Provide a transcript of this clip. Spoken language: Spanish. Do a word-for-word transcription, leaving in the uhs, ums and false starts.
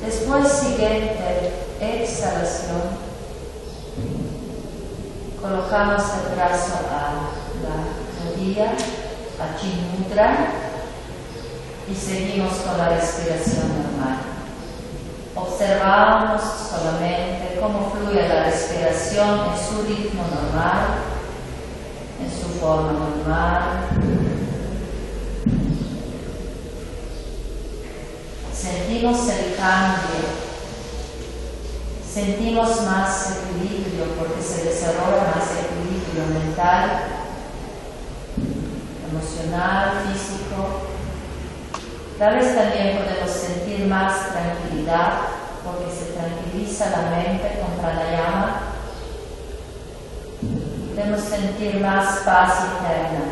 Después, siguiente exhalación, colocamos el brazo a la rodilla, a Chin Mudra, y seguimos con la respiración normal. Observamos solamente cómo fluye la respiración en su ritmo normal, en su forma normal. Sentimos el cambio, sentimos más equilibrio porque se desarrolla más equilibrio mental, emocional, físico. Tal vez también podemos sentir más tranquilidad porque se tranquiliza la mente con pranayama. Podemos sentir más paz interna.